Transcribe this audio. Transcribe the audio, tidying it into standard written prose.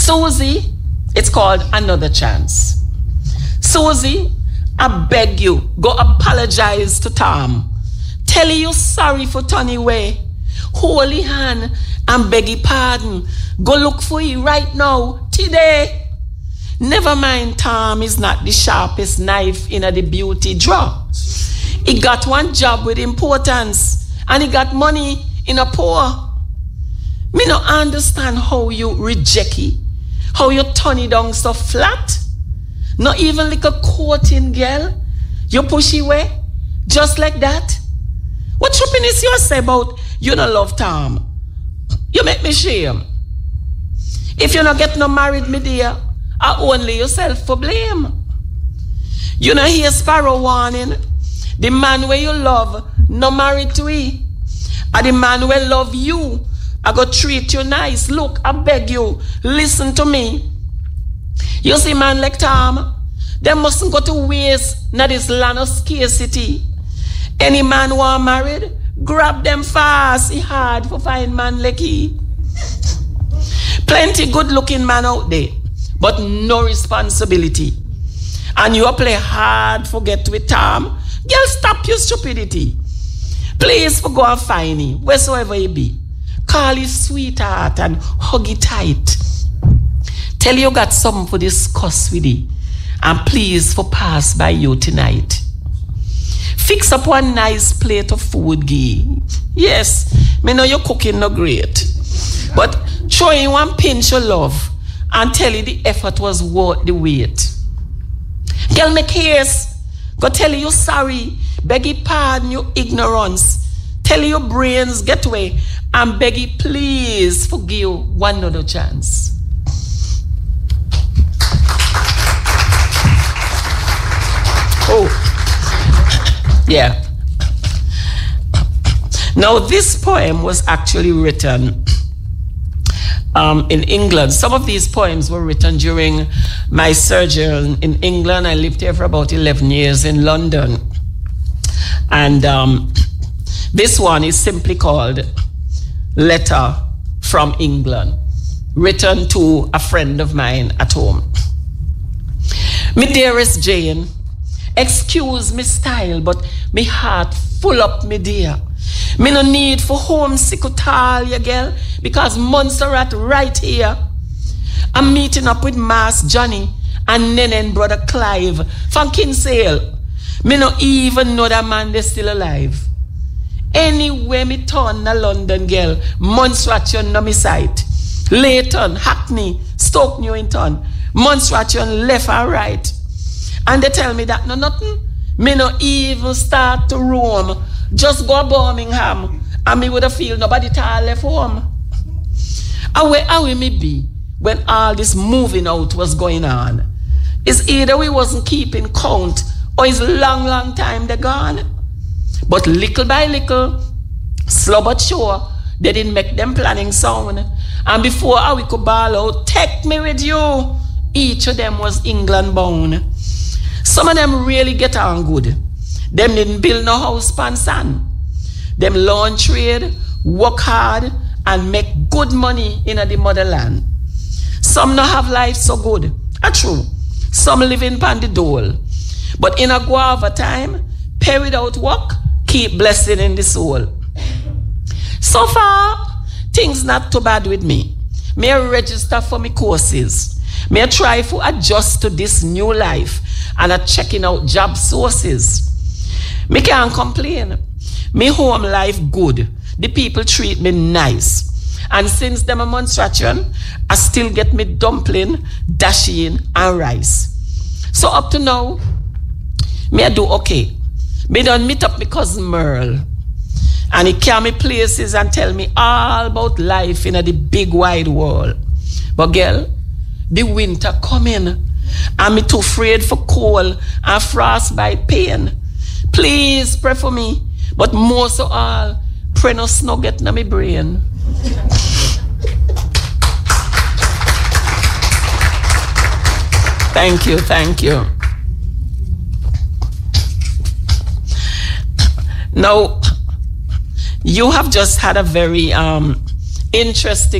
Susie, it's called Another Chance. Susie, I beg you, go apologize to Tom. Tell you sorry for Tony Way. Holy hand and beg you pardon. Go look for you right now, today. Never mind, Tom is not the sharpest knife in the beauty drawer. He got one job with importance and he got money in a poor. Me no understand how you reject it, how you turn it down so flat. Not even like a courting girl. You push it away just like that. What trippiness you say about you no love Tom? You make me shame. If you not get no married, me dear, I only yourself for blame. You know hear Sparrow warning. The man where you love, no married to he. And the man where love you, I go treat you nice. Look, I beg you, listen to me. You see man like Tom, they mustn't go to waste na this land of scarcity. Any man who are married, grab them fast. It's hard for find man like he. Plenty good looking man out there, but no responsibility. And you play hard forget with Tom. Girl, stop your stupidity. Please for go and find him, wheresoever he be. Call his sweetheart and hug it tight. Tell you got something for discuss with you. And please for pass by you tonight. Fix up one nice plate of food, Gee. Yes, me know your cooking no great. But show you one pinch of love and tell you the effort was worth the wait. Girl, make haste. Go tell you sorry. Beg you pardon your ignorance. Tell your brains get away. And beg you please forgive one other chance. Oh. Yeah. Now, this poem was actually written in England. Some of these poems were written during my sojourn in England. I lived here for about 11 years in London. And this one is simply called Letter from England, written to a friend of mine at home. My dearest Jane, excuse me style, but me heart full up, me dear. Me no need for homesick at all, you girl, because Montserrat right here. I'm meeting up with Mass Johnny and Nene and Brother Clive from Kinsale. Me no even know that man they still alive. Anywhere me turn na London, girl, Montserrat you know me sight. Leighton, Hackney, Stoke Newington, Montserrat you left and right. And they tell me that no nothing. Me no even start to Rome. Just go to Birmingham. And me would have feel nobody all left home. And where will me be when all this moving out was going on? It's either we wasn't keeping count or it's long time they gone. But little by little, slow but sure, they didn't make them planning sound. And before we could ball out, take me with you, each of them was England bound. Some of them really get on good. Them didn't build no house pan sand. Them learn trade, work hard, and make good money in the motherland. Some not have life so good. True. Some living pan the dole. But in a guava time, pay without work, keep blessing in the soul. So far, things not too bad with me. May I register for my courses. May I try to adjust to this new life and checking out job sources. Me can't complain. Me home life good. The people treat me nice. And since them a monstration, I still get me dumpling, dashing, and rice. So up to now, me I do okay. Me done meet up my cousin Merle. And he carry me places and tell me all about life in the big wide world. But girl, the winter coming. And me too afraid for cold and frostbite pain. Please pray for me. But most of all, pray no snow get na my brain. Thank you, thank you. Now, you have just had a very interesting